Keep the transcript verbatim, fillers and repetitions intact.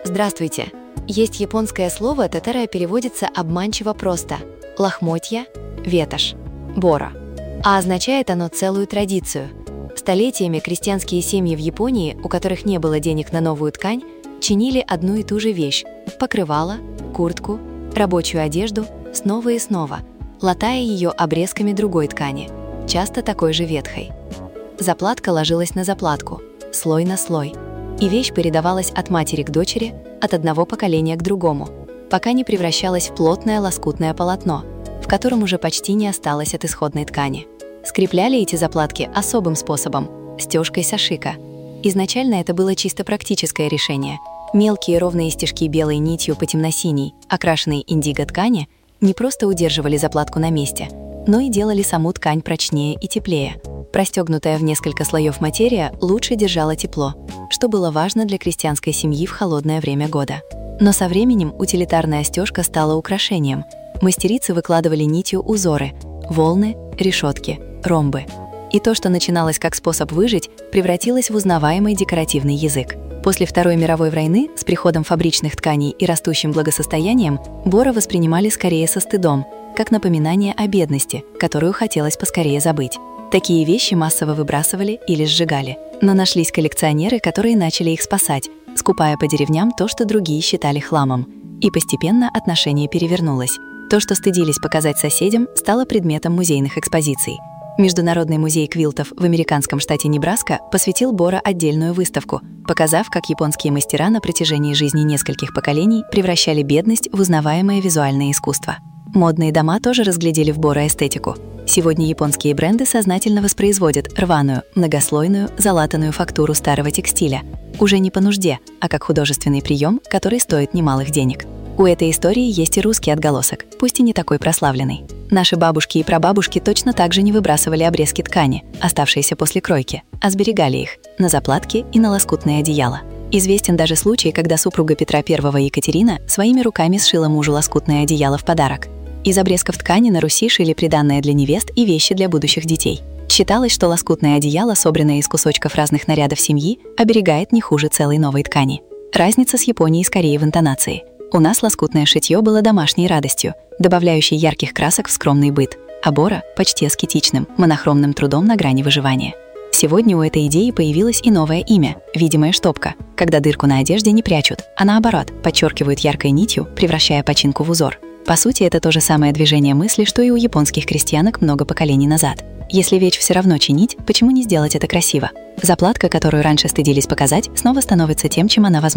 Здравствуйте! Есть японское слово, которое переводится обманчиво просто – лохмотья, ветошь, бора. А означает оно целую традицию. Столетиями крестьянские семьи в Японии, у которых не было денег на новую ткань, чинили одну и ту же вещь – покрывало, куртку, рабочую одежду снова и снова, латая ее обрезками другой ткани, часто такой же ветхой. Заплатка ложилась на заплатку, слой на слой, и вещь передавалась от матери к дочери, от одного поколения к другому, пока не превращалась в плотное лоскутное полотно, в котором уже почти не осталось от исходной ткани. Скрепляли эти заплатки особым способом – стежкой сашика. Изначально это было чисто практическое решение. Мелкие ровные стежки белой нитью по темно-синей, окрашенной индиго ткани, не просто удерживали заплатку на месте, но и делали саму ткань прочнее и теплее. Простегнутая в несколько слоев материя лучше держала тепло, что было важно для крестьянской семьи в холодное время года. Но со временем утилитарная стежка стала украшением. Мастерицы выкладывали нитью узоры – волны, решетки, ромбы. И то, что начиналось как способ выжить, превратилось в узнаваемый декоративный язык. После Второй мировой войны с приходом фабричных тканей и растущим благосостоянием бора воспринимали скорее со стыдом, как напоминание о бедности, которую хотелось поскорее забыть. Такие вещи массово выбрасывали или сжигали. Но нашлись коллекционеры, которые начали их спасать, скупая по деревням то, что другие считали хламом. И постепенно отношение перевернулось. То, что стыдились показать соседям, стало предметом музейных экспозиций. Международный музей квилтов в американском штате Небраска посвятил бора отдельную выставку, показав, как японские мастера на протяжении жизни нескольких поколений превращали бедность в узнаваемое визуальное искусство. Модные дома тоже разглядели в бора эстетику. Сегодня японские бренды сознательно воспроизводят рваную, многослойную, залатанную фактуру старого текстиля. Уже не по нужде, а как художественный прием, который стоит немалых денег. У этой истории есть и русский отголосок, пусть и не такой прославленный. Наши бабушки и прабабушки точно так же не выбрасывали обрезки ткани, оставшиеся после кройки, а сберегали их на заплатки и на лоскутные одеяла. Известен даже случай, когда супруга Петра Первого Екатерина своими руками сшила мужу лоскутное одеяло в подарок. Из обрезков ткани на Руси шили приданное для невест и вещи для будущих детей. Считалось, что лоскутное одеяло, собранное из кусочков разных нарядов семьи, оберегает не хуже целой новой ткани. Разница с Японией скорее в интонации. У нас лоскутное шитье было домашней радостью, добавляющей ярких красок в скромный быт, а бора – почти аскетичным, монохромным трудом на грани выживания. Сегодня у этой идеи появилось и новое имя – видимая штопка, когда дырку на одежде не прячут, а наоборот, подчеркивают яркой нитью, превращая починку в узор. По сути, это то же самое движение мысли, что и у японских крестьянок много поколений назад. Если вещь все равно чинить, почему не сделать это красиво? Заплатка, которую раньше стыдились показать, снова становится тем, чем она возможна.